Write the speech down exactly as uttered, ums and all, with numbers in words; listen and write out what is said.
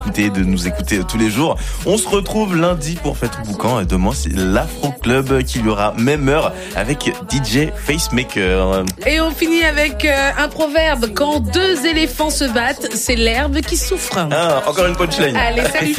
de nous écouter tous les jours. On se retrouve lundi pour Fête au Boucan et demain c'est l'Afro Club qui y aura même heure avec D J Facemaker. Et on finit avec euh, un proverbe: quand deux éléphants se battent, c'est l'herbe qui souffre. Ah, encore une punchline. Allez, salut.